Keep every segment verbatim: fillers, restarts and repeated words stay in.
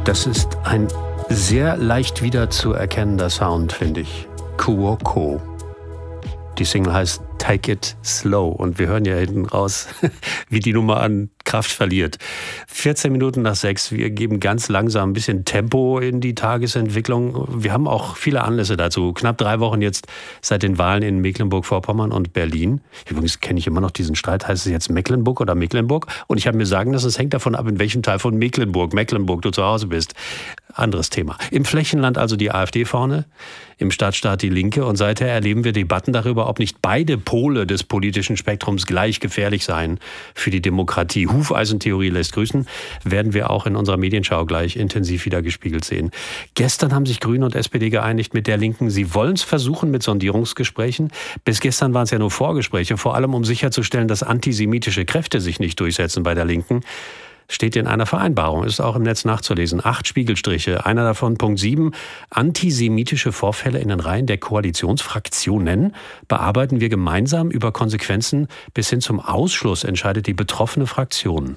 Das ist ein sehr leicht wieder zu erkennender Sound, finde ich. Cuoco. Die Single heißt Take It Slow und wir hören ja hinten raus, wie die Nummer an Kraft verliert. vierzehn Minuten nach sechs, wir geben ganz langsam ein bisschen Tempo in die Tagesentwicklung. Wir haben auch viele Anlässe dazu. Knapp drei Wochen jetzt seit den Wahlen in Mecklenburg-Vorpommern und Berlin. Übrigens kenne ich immer noch diesen Streit, heißt es jetzt Mecklenburg oder Mecklenburg? Und ich habe mir sagen lassen, es hängt davon ab, in welchem Teil von Mecklenburg, Mecklenburg du zu Hause bist. Anderes Thema. Im Flächenland also die AfD vorne, im Stadtstaat die Linke und seither erleben wir Debatten darüber, ob nicht beide Pole des politischen Spektrums gleich gefährlich seien für die Demokratie. Hufeisentheorie lässt grüßen, werden wir auch in unserer Medienschau gleich intensiv wieder gespiegelt sehen. Gestern haben sich Grüne und S P D geeinigt mit der Linken. Sie wollen es versuchen mit Sondierungsgesprächen. Bis gestern waren es ja nur Vorgespräche, vor allem um sicherzustellen, dass antisemitische Kräfte sich nicht durchsetzen bei der Linken. Steht in einer Vereinbarung, ist auch im Netz nachzulesen. Acht Spiegelstriche, einer davon Punkt sieben. Antisemitische Vorfälle in den Reihen der Koalitionsfraktionen bearbeiten wir gemeinsam über Konsequenzen bis hin zum Ausschluss, entscheidet die betroffene Fraktion.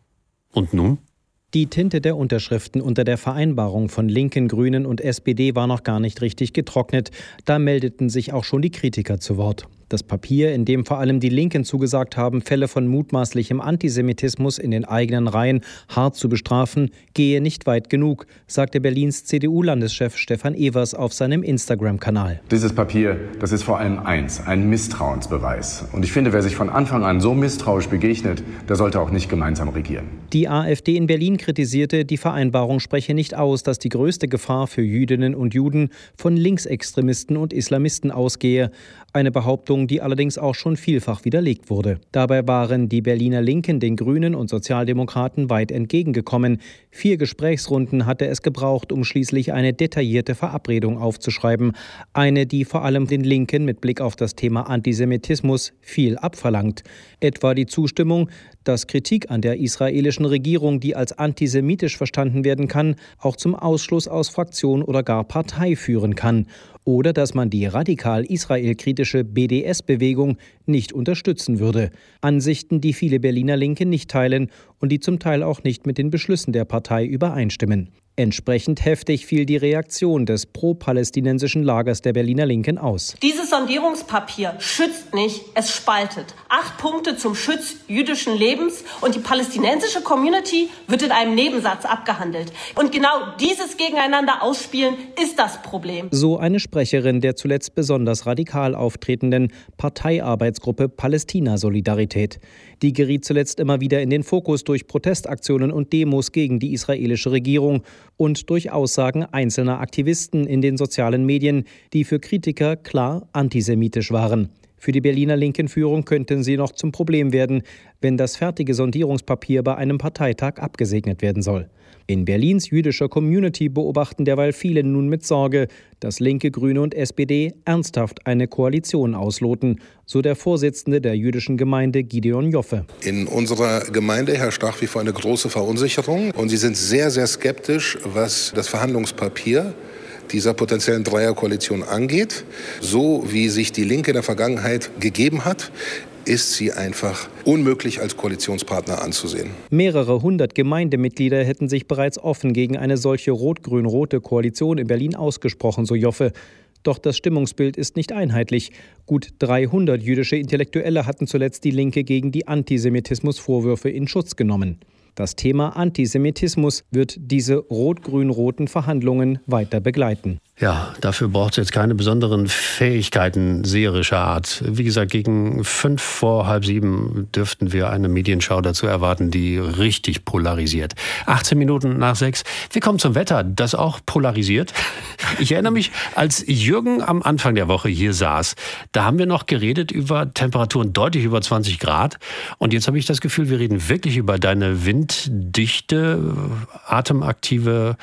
Und nun? Die Tinte der Unterschriften unter der Vereinbarung von Linken, Grünen und S P D war noch gar nicht richtig getrocknet. Da meldeten sich auch schon die Kritiker zu Wort. Das Papier, in dem vor allem die Linken zugesagt haben, Fälle von mutmaßlichem Antisemitismus in den eigenen Reihen hart zu bestrafen, gehe nicht weit genug, sagte Berlins C D U-Landeschef Stefan Evers auf seinem Instagram-Kanal. Dieses Papier, das ist vor allem eins, ein Misstrauensbeweis. Und ich finde, wer sich von Anfang an so misstrauisch begegnet, der sollte auch nicht gemeinsam regieren. Die AfD in Berlin kritisierte, die Vereinbarung spreche nicht aus, dass die größte Gefahr für Jüdinnen und Juden von Linksextremisten und Islamisten ausgehe. Eine Behauptung, die allerdings auch schon vielfach widerlegt wurde. Dabei waren die Berliner Linken den Grünen und Sozialdemokraten weit entgegengekommen. Vier Gesprächsrunden hatte es gebraucht, um schließlich eine detaillierte Verabredung aufzuschreiben. Eine, die vor allem den Linken mit Blick auf das Thema Antisemitismus viel abverlangt. Etwa die Zustimmung, dass Kritik an der israelischen Regierung, die als antisemitisch verstanden werden kann, auch zum Ausschluss aus Fraktion oder gar Partei führen kann. Oder dass man die radikal israelkritische B D S-Bewegung nicht unterstützen würde. Ansichten, die viele Berliner Linke nicht teilen und die zum Teil auch nicht mit den Beschlüssen der Partei übereinstimmen. Entsprechend heftig fiel die Reaktion des pro-palästinensischen Lagers der Berliner Linken aus. Dieses Sondierungspapier schützt nicht, es spaltet. Acht Punkte zum Schutz jüdischen Lebens und die palästinensische Community wird in einem Nebensatz abgehandelt. Und genau dieses Gegeneinander ausspielen ist das Problem. So eine Sprecherin der zuletzt besonders radikal auftretenden Parteiarbeitsgruppe Palästina-Solidarität. Die geriet zuletzt immer wieder in den Fokus durch Protestaktionen und Demos gegen die israelische Regierung und durch Aussagen einzelner Aktivisten in den sozialen Medien, die für Kritiker klar antisemitisch waren. Für die Berliner linken Führung könnten sie noch zum Problem werden, wenn das fertige Sondierungspapier bei einem Parteitag abgesegnet werden soll. In Berlins jüdischer Community beobachten derweil viele nun mit Sorge, dass Linke, Grüne und S P D ernsthaft eine Koalition ausloten, so der Vorsitzende der jüdischen Gemeinde Gideon Joffe. In unserer Gemeinde herrscht nach wie vor eine große Verunsicherung und sie sind sehr, sehr skeptisch, was das Verhandlungspapier dieser potenziellen Dreierkoalition angeht. So wie sich die Linke in der Vergangenheit gegeben hat, ist sie einfach unmöglich als Koalitionspartner anzusehen. Mehrere hundert Gemeindemitglieder hätten sich bereits offen gegen eine solche rot-grün-rote Koalition in Berlin ausgesprochen, so Joffe. Doch das Stimmungsbild ist nicht einheitlich. Gut dreihundert jüdische Intellektuelle hatten zuletzt die Linke gegen die Antisemitismusvorwürfe in Schutz genommen. Das Thema Antisemitismus wird diese rot-grün-roten Verhandlungen weiter begleiten. Ja, dafür braucht es jetzt keine besonderen Fähigkeiten seherischer Art. Wie gesagt, gegen fünf vor halb sieben dürften wir eine Medienschau dazu erwarten, die richtig polarisiert. achtzehn Minuten nach sechs. Wir kommen zum Wetter, das auch polarisiert. Ich erinnere mich, als Jürgen am Anfang der Woche hier saß, da haben wir noch geredet über Temperaturen deutlich über zwanzig Grad. Und jetzt habe ich das Gefühl, wir reden wirklich über deine winddichte, atemaktive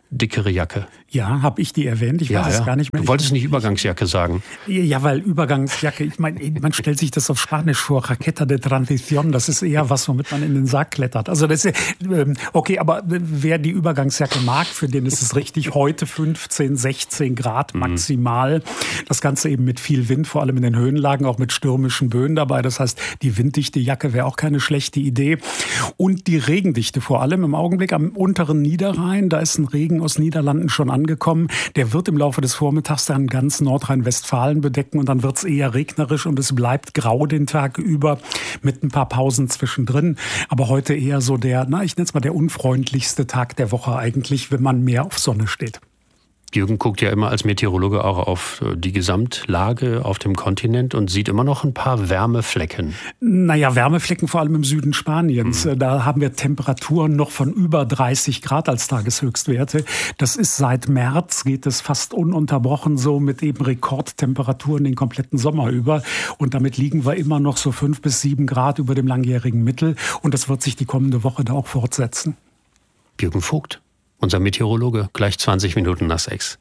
dickere Jacke. Ja, habe ich die erwähnt? Ich ja, weiß ja. es gar nicht mehr. Du wolltest nicht Übergangsjacke sagen. Ja, weil Übergangsjacke, ich meine, man stellt sich das auf Spanisch vor, Raqueta de Transición, das ist eher was, womit man in den Sarg klettert. Also das ist, okay, aber wer die Übergangsjacke mag, für den ist es richtig. Heute fünfzehn, sechzehn Grad maximal. Das Ganze eben mit viel Wind, vor allem in den Höhenlagen, auch mit stürmischen Böen dabei. Das heißt, die winddichte Jacke wäre auch keine schlechte Idee. Und die Regendichte vor allem im Augenblick am unteren Niederrhein, da ist ein Regen aus Niederlanden schon angekommen. Der wird im Laufe des Vormittags dann ganz Nordrhein-Westfalen bedecken und dann wird es eher regnerisch und es bleibt grau den Tag über mit ein paar Pausen zwischendrin. Aber heute eher so der, na, ich nenne es mal der unfreundlichste Tag der Woche eigentlich, wenn man mehr auf Sonne steht. Jürgen guckt ja immer als Meteorologe auch auf die Gesamtlage auf dem Kontinent und sieht immer noch ein paar Wärmeflecken. Naja, Wärmeflecken vor allem im Süden Spaniens. Mhm. Da haben wir Temperaturen noch von über dreißig Grad als Tageshöchstwerte. Das ist seit März, geht es fast ununterbrochen so mit eben Rekordtemperaturen den kompletten Sommer über. Und damit liegen wir immer noch so fünf bis sieben Grad über dem langjährigen Mittel. Und das wird sich die kommende Woche da auch fortsetzen. Jürgen Vogt, unser Meteorologe, gleich zwanzig Minuten nach sechs.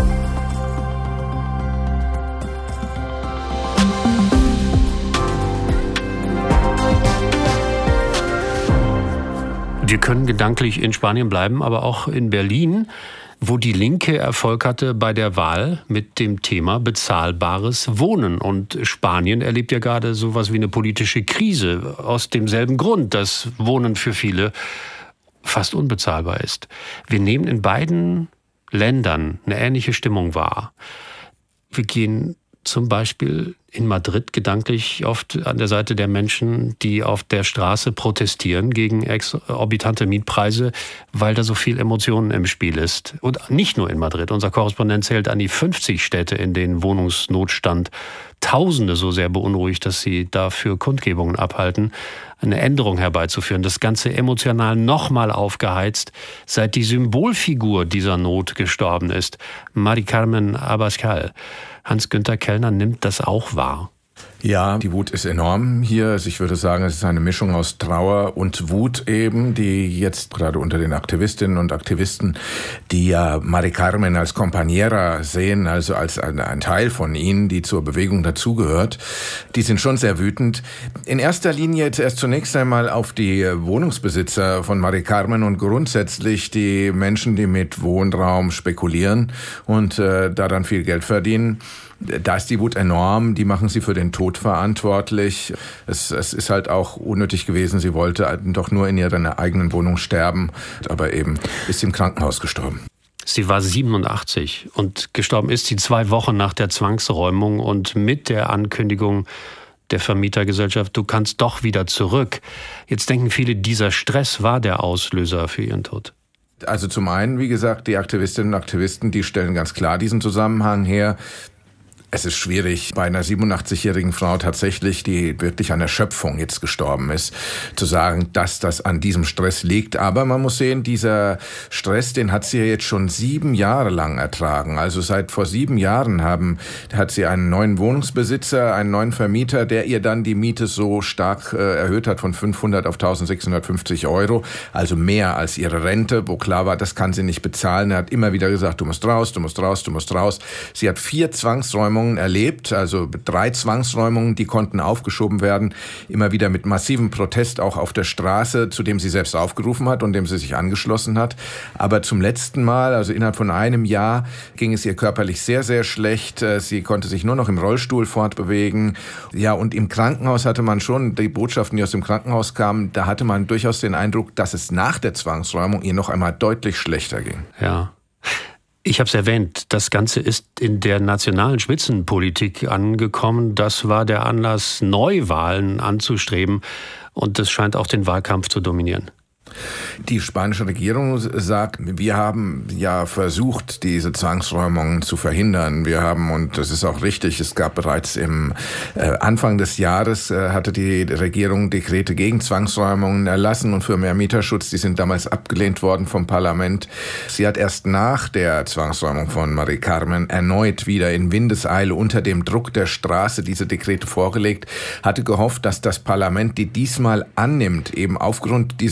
Wir können gedanklich in Spanien bleiben, aber auch in Berlin, wo die Linke Erfolg hatte bei der Wahl mit dem Thema bezahlbares Wohnen. Und Spanien erlebt ja gerade sowas wie eine politische Krise aus demselben Grund, dass Wohnen für viele fast unbezahlbar ist. Wir nehmen in beiden Ländern eine ähnliche Stimmung wahr. Wir gehen zum Beispiel in Madrid gedanklich oft an der Seite der Menschen, die auf der Straße protestieren gegen exorbitante Mietpreise, weil da so viel Emotionen im Spiel ist. Und nicht nur in Madrid. Unser Korrespondent zählt an die fünfzig Städte, in denen Wohnungsnotstand Tausende so sehr beunruhigt, dass sie dafür Kundgebungen abhalten, eine Änderung herbeizuführen. Das Ganze emotional nochmal aufgeheizt, seit die Symbolfigur dieser Not gestorben ist, Mari Carmen Abascal. Hans-Günther Kellner nimmt das auch wahr. Ja, die Wut ist enorm hier. Ich würde sagen, es ist eine Mischung aus Trauer und Wut eben, die jetzt gerade unter den Aktivistinnen und Aktivisten, die ja Mari Carmen als Compañera sehen, also als ein, ein Teil von ihnen, die zur Bewegung dazugehört, die sind schon sehr wütend. In erster Linie erst zunächst einmal auf die Wohnungsbesitzer von Mari Carmen und grundsätzlich die Menschen, die mit Wohnraum spekulieren und äh, daran viel Geld verdienen. Da ist die Wut enorm, die machen sie für den Tod verantwortlich. Es, es ist halt auch unnötig gewesen, sie wollte doch nur in ihrer eigenen Wohnung sterben, aber eben ist sie im Krankenhaus gestorben. Sie war siebenundachtzig und gestorben ist sie zwei Wochen nach der Zwangsräumung und mit der Ankündigung der Vermietergesellschaft, du kannst doch wieder zurück. Jetzt denken viele, dieser Stress war der Auslöser für ihren Tod. Also zum einen, wie gesagt, die Aktivistinnen und Aktivisten, die stellen ganz klar diesen Zusammenhang her. Es ist schwierig, bei einer siebenundachtzigjährigen Frau tatsächlich, die wirklich an Erschöpfung jetzt gestorben ist, zu sagen, dass das an diesem Stress liegt. Aber man muss sehen, dieser Stress, den hat sie ja jetzt schon sieben Jahre lang ertragen. Also seit vor sieben Jahren haben, hat sie einen neuen Wohnungsbesitzer, einen neuen Vermieter, der ihr dann die Miete so stark äh, erhöht hat von fünfhundert auf eintausendsechshundertfünfzig Euro. Also mehr als ihre Rente, wo klar war, das kann sie nicht bezahlen. Er hat immer wieder gesagt, du musst raus, du musst raus, du musst raus. Sie hat vier Zwangsräumungen erlebt, also drei Zwangsräumungen, die konnten aufgeschoben werden, immer wieder mit massivem Protest auch auf der Straße, zu dem sie selbst aufgerufen hat und dem sie sich angeschlossen hat. Aber zum letzten Mal, also innerhalb von einem Jahr, ging es ihr körperlich sehr, sehr schlecht. Sie konnte sich nur noch im Rollstuhl fortbewegen. Ja, und im Krankenhaus hatte man schon, die Botschaften, die aus dem Krankenhaus kamen, da hatte man durchaus den Eindruck, dass es nach der Zwangsräumung ihr noch einmal deutlich schlechter ging. Ja. Ich habe es erwähnt, das Ganze ist in der nationalen Spitzenpolitik angekommen. Das war der Anlass, Neuwahlen anzustreben. Und das scheint auch den Wahlkampf zu dominieren. Die spanische Regierung sagt, wir haben ja versucht, diese Zwangsräumungen zu verhindern. Wir haben, und das ist auch richtig, es gab bereits im äh, Anfang des Jahres, äh, hatte die Regierung Dekrete gegen Zwangsräumungen erlassen und für mehr Mieterschutz, die sind damals abgelehnt worden vom Parlament. Sie hat erst nach der Zwangsräumung von Mari Carmen erneut wieder in Windeseile unter dem Druck der Straße diese Dekrete vorgelegt, hatte gehofft, dass das Parlament die diesmal annimmt, eben aufgrund dieses Drucks,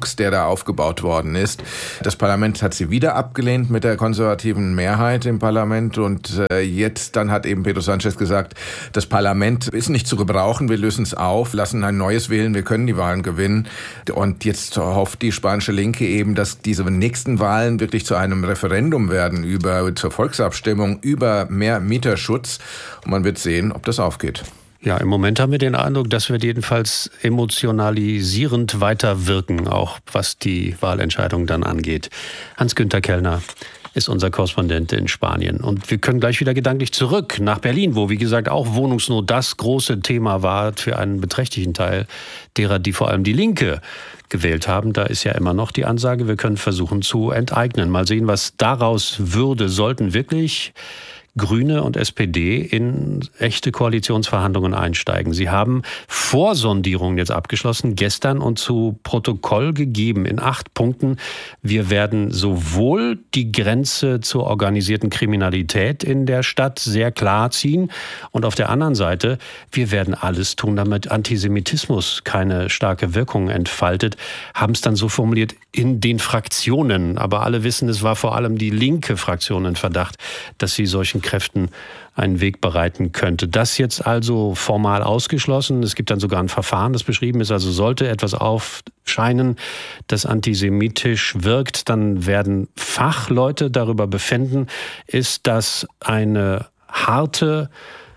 Klux, der da aufgebaut worden ist. Das Parlament hat sie wieder abgelehnt mit der konservativen Mehrheit im Parlament und äh, jetzt dann hat eben Pedro Sanchez gesagt, das Parlament ist nicht zu gebrauchen, wir lösen es auf, lassen ein neues wählen, wir können die Wahlen gewinnen. Und jetzt hofft die spanische Linke eben, dass diese nächsten Wahlen wirklich zu einem Referendum werden über zur Volksabstimmung über mehr Mieterschutz. Und man wird sehen, ob das aufgeht. Ja, im Moment haben wir den Eindruck, dass wir jedenfalls emotionalisierend weiter wirken, auch was die Wahlentscheidung dann angeht. Hans-Günther Kellner ist unser Korrespondent in Spanien. Und wir können gleich wieder gedanklich zurück nach Berlin, wo, wie gesagt, auch Wohnungsnot das große Thema war für einen beträchtlichen Teil derer, die vor allem die Linke gewählt haben. Da ist ja immer noch die Ansage, wir können versuchen zu enteignen. Mal sehen, was daraus würde. Sollten wirklich Grüne und S P D in echte Koalitionsverhandlungen einsteigen. Sie haben Vorsondierungen jetzt abgeschlossen, gestern und zu Protokoll gegeben in acht Punkten. Wir werden sowohl die Grenze zur organisierten Kriminalität in der Stadt sehr klar ziehen und auf der anderen Seite, wir werden alles tun, damit Antisemitismus keine starke Wirkung entfaltet. Haben es dann so formuliert in den Fraktionen. Aber alle wissen, es war vor allem die linke Fraktion in Verdacht, dass sie solchen Kräften einen Weg bereiten könnte. Das jetzt also formal ausgeschlossen. Es gibt dann sogar ein Verfahren, das beschrieben ist. Also sollte etwas aufscheinen, das antisemitisch wirkt, dann werden Fachleute darüber befinden, ist das eine harte,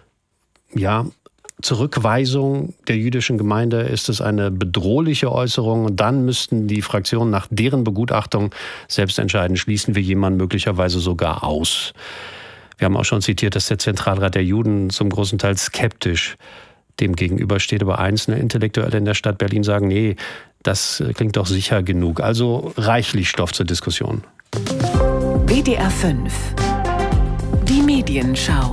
ja, Zurückweisung der jüdischen Gemeinde, ist es eine bedrohliche Äußerung und dann müssten die Fraktionen nach deren Begutachtung selbst entscheiden, schließen wir jemanden möglicherweise sogar aus. Wir haben auch schon zitiert, dass der Zentralrat der Juden zum großen Teil skeptisch dem gegenübersteht, aber einzelne Intellektuelle in der Stadt Berlin sagen, nee, das klingt doch sicher genug. Also reichlich Stoff zur Diskussion. W D R fünf. Die Medienschau.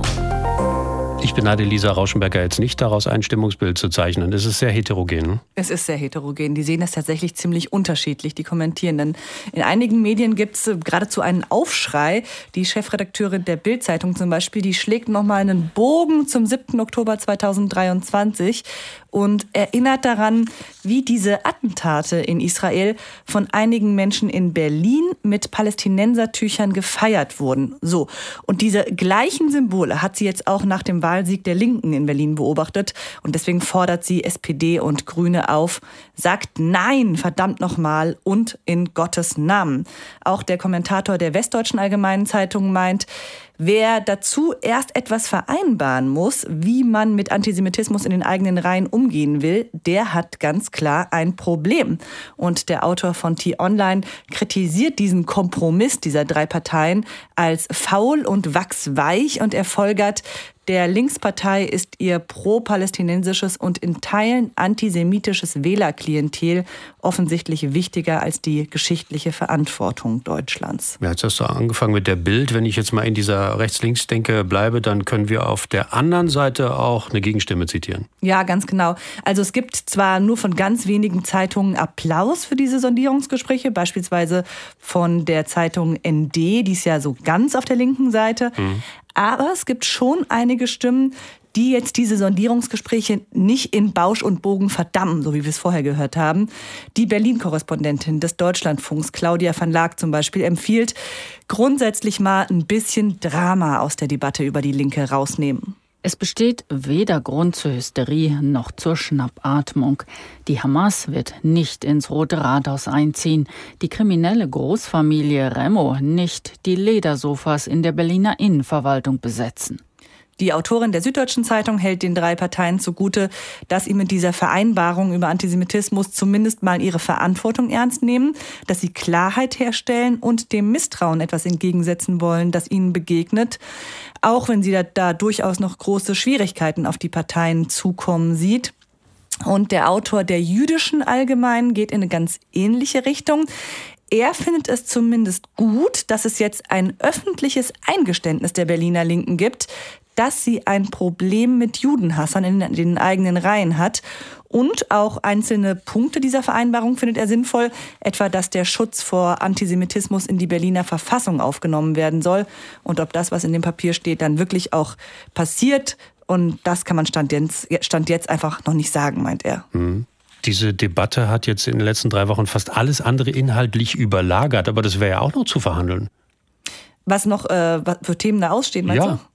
Ich beneide Lisa Rauschenberger jetzt nicht daraus, ein Stimmungsbild zu zeichnen. Es ist sehr heterogen. Es ist sehr heterogen. Die sehen das tatsächlich ziemlich unterschiedlich, die kommentieren. Denn in einigen Medien gibt es geradezu einen Aufschrei. Die Chefredakteurin der Bild-Zeitung zum Beispiel, die schlägt nochmal einen Bogen zum siebten Oktober zweitausenddreiundzwanzig und erinnert daran, wie diese Attentate in Israel von einigen Menschen in Berlin mit Palästinensertüchern gefeiert wurden. So. Und diese gleichen Symbole hat sie jetzt auch nach dem Wahlsieg der Linken in Berlin beobachtet. Und deswegen fordert sie S P D und Grüne auf, sagt Nein, verdammt nochmal und in Gottes Namen. Auch der Kommentator der Westdeutschen Allgemeinen Zeitung meint, wer dazu erst etwas vereinbaren muss, wie man mit Antisemitismus in den eigenen Reihen umgehen will, der hat ganz klar ein Problem. Und der Autor von T-Online kritisiert diesen Kompromiss dieser drei Parteien als faul und wachsweich und er folgert, der Linkspartei ist ihr pro-palästinensisches und in Teilen antisemitisches Wählerklientel offensichtlich wichtiger als die geschichtliche Verantwortung Deutschlands. Ja, jetzt hast du angefangen mit der Bild. Wenn ich jetzt mal in dieser Rechts-Links-Denke bleibe, dann können wir auf der anderen Seite auch eine Gegenstimme zitieren. Ja, ganz genau. Also es gibt zwar nur von ganz wenigen Zeitungen Applaus für diese Sondierungsgespräche, beispielsweise von der Zeitung N D, die ist ja so ganz auf der linken Seite. Mhm. Aber es gibt schon einige Stimmen, die jetzt diese Sondierungsgespräche nicht in Bausch und Bogen verdammen, so wie wir es vorher gehört haben. Die Berlin-Korrespondentin des Deutschlandfunks, Claudia van Laak zum Beispiel, empfiehlt, grundsätzlich mal ein bisschen Drama aus der Debatte über die Linke rausnehmen. Es besteht weder Grund zur Hysterie noch zur Schnappatmung. Die Hamas wird nicht ins Rote Rathaus einziehen, die kriminelle Großfamilie Remo nicht die Ledersofas in der Berliner Innenverwaltung besetzen. Die Autorin der Süddeutschen Zeitung hält den drei Parteien zugute, dass sie mit dieser Vereinbarung über Antisemitismus zumindest mal ihre Verantwortung ernst nehmen, dass sie Klarheit herstellen und dem Misstrauen etwas entgegensetzen wollen, das ihnen begegnet, auch wenn sie da, da durchaus noch große Schwierigkeiten auf die Parteien zukommen sieht. Und der Autor der Jüdischen Allgemeinen geht in eine ganz ähnliche Richtung. Er findet es zumindest gut, dass es jetzt ein öffentliches Eingeständnis der Berliner Linken gibt, dass sie ein Problem mit Judenhassern in den eigenen Reihen hat. Und auch einzelne Punkte dieser Vereinbarung findet er sinnvoll, etwa, dass der Schutz vor Antisemitismus in die Berliner Verfassung aufgenommen werden soll. Und ob das, was in dem Papier steht, dann wirklich auch passiert. Und das kann man Stand jetzt, Stand jetzt einfach noch nicht sagen, meint er. Mhm. Diese Debatte hat jetzt in den letzten drei Wochen fast alles andere inhaltlich überlagert, aber das wäre ja auch noch zu verhandeln. Was noch äh, für Themen da ausstehen, meinst ja. du?